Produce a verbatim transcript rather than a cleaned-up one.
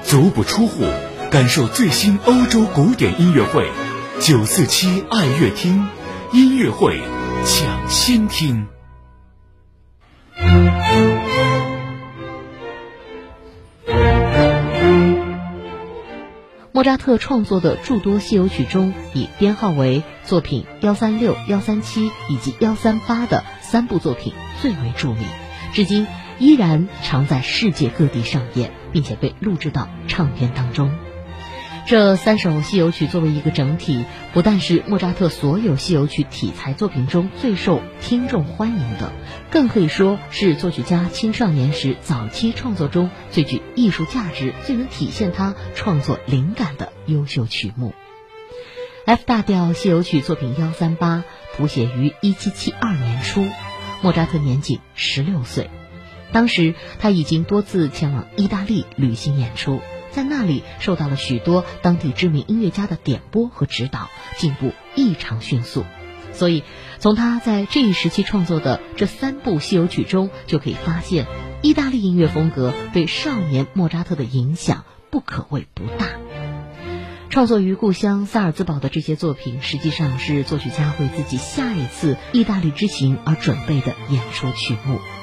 足不出户，感受最新欧洲古典音乐会。九四七爱乐厅音乐会抢先听。 莫扎特创作的诸多西游曲中，以编号为作品一三六、一三七以及一三八的三部作品最为著名，至今依然常在世界各地上演，并且被录制到唱片当中。这三首西游曲作为一个整体，不但是莫扎特所有西游曲题材作品中最受听众欢迎的，更可以说是作曲家青少年时早期创作中最具艺术价值、最能体现他创作灵感的优秀曲目。F 大调西游曲作品一三八谱写于一七七二年初，莫扎特年仅十六岁，当时他已经多次前往意大利旅行演出，在那里受到了许多当地知名音乐家的点拨和指导，进步异常迅速。所以从他在这一时期创作的这三部西游曲中，就可以发现意大利音乐风格对少年莫扎特的影响不可谓不大。创作于故乡萨尔兹堡的这些作品，实际上是作曲家为自己下一次意大利之行而准备的演出曲目。